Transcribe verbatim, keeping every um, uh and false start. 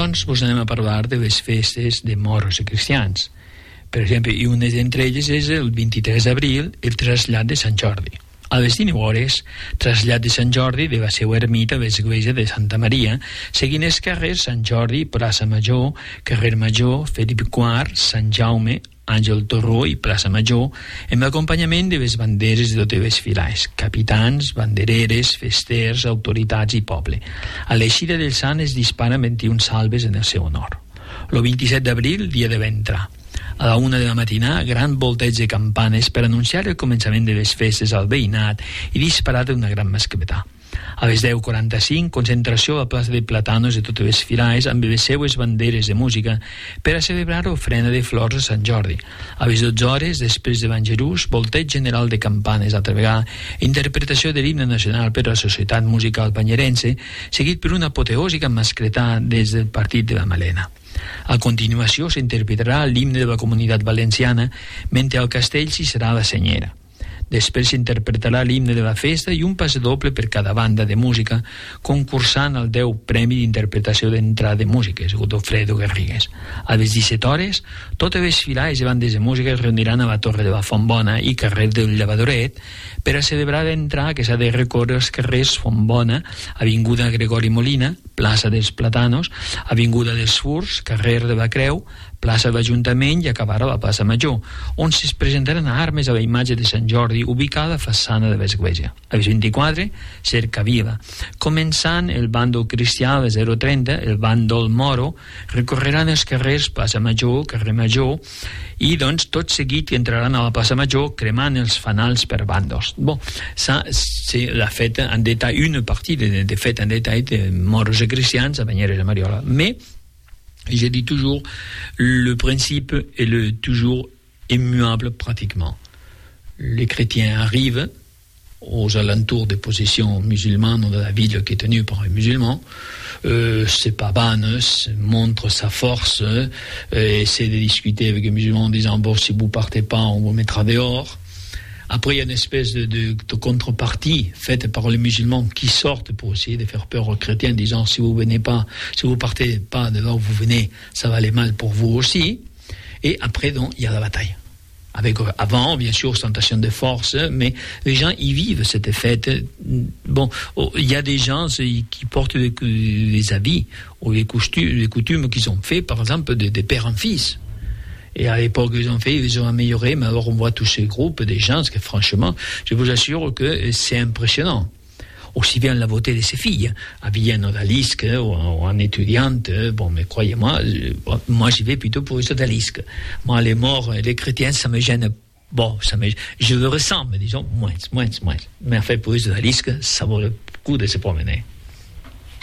doncs, vos anem a parlar de les festes de moros i cristians. Per exemple, i una d'entre elles és el vint-i-tres d'abril, el trasllat de Sant Jordi. A les dinou hores, trasllat de Sant Jordi de la seva ermita a l'església de Santa Maria, seguint els carrers Sant Jordi, Plaça Major, Carrer Major, Felip quart, Sant Jaume, Àngel Torró i Plaça Major, amb l'acompanyament de les banderes de totes les filades, capitans, bandereres, festers, autoritats i poble. A l'eixida del Sant es disparen vint-i-un salves en el seu honor. El vint-i-set d'abril, dia de ventrar. A la una de la matinà, gran volteig de campanes per anunciar el començament de les festes al veïnat i disparat una gran mascletà. A les deu quaranta-cinc, concentració a la plaça de Platanos de totes les filades amb les seues banderes de música per a celebrar ofrena de flors a Sant Jordi. A les dotze hores, després de Vangerús, volteig general de campanes altra vegada, interpretació de l'himne nacional per a la Societat Musical Panyerense, seguit per una apoteòsica mascletà des del partit de la Malena. A continuació s'interpretarà l'himne de la Comunitat Valenciana, mentre al castell s'hi serà la senyera. Després s'interpretarà l'himne de la festa i un pas doble per cada banda de música, concursant al deu Premi d'Interpretació d'Entrada de Música, Godofredo Garrigues. A les disset hores, totes les filades i bandes de música es reuniran a la Torre de la Fontbona i carrer del Llevadoret per a celebrar l'entrada que s'ha de recórrer els carrers Fontbona, Avinguda Gregori Molina, plaça dels Platanos, Avinguda dels Furs, carrer de la Creu, plaça de l'Ajuntament i acabar a la plaça Major, on es presentaran armes a la imatge de Sant Jordi ubicada a la façana de l'església. A les vint-i-quatre, cercavila. Començant el bàndol cristià a les zero trenta, el bàndol moro recorreran els carrers plaça Major, carrer Major, i doncs tot seguit entraran a la plaça Major cremant els fanals per bàndols. Bon, ça c'est la fête en détail, une partie de, de fête en détail de moros et cristians a Banyeres de Mariola. Mais je dis toujours, le principe est le toujours immuable pratiquement. Les chrétiens arrivent aux alentours des possessions musulmanes de la ville qui est tenue par les musulmans, euh, se pavanent, montre sa force, euh, essaie de discuter avec les musulmans en disant bon, si vous partez pas, on vous mettra dehors. Après, il y a une espèce de, de, de contrepartie faite par les musulmans qui sortent pour essayer de faire peur aux chrétiens, disant si vous venez pas, si vous partez pas de là où vous venez, ça va aller mal pour vous aussi. Et après, donc, il y a la bataille. Avec, avant, bien sûr, ostentation de force, mais les gens y vivent cette fête. Bon, il y a des gens qui portent des, des habits ou des coutumes, des coutumes qu'ils ont fait, par exemple, de, de père en fils. Et à l'époque, ils ont fait, ils ont amélioré, mais alors on voit tous ces groupes, des gens, que franchement, je vous assure que c'est impressionnant. Aussi bien la beauté de ces filles, habillées en odalisque ou en étudiante, bon, mais croyez-moi, moi j'y vais plutôt pour les odalisques. Moi, les morts, les chrétiens, ça me gêne. Bon, ça me, je le ressens, mais disons, moins, moins, moins. Mais en fait, pour les odalisques, ça vaut le coup de se promener.